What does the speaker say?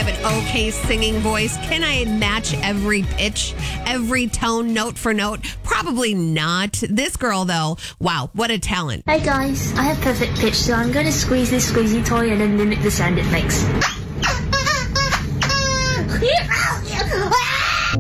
have an okay singing voice. Can I match every pitch, every tone, note for note? Probably not. This girl, though, wow, what a talent. Hey guys, I have perfect pitch, so I'm going to squeeze this squeezy toy and then mimic the sound it makes.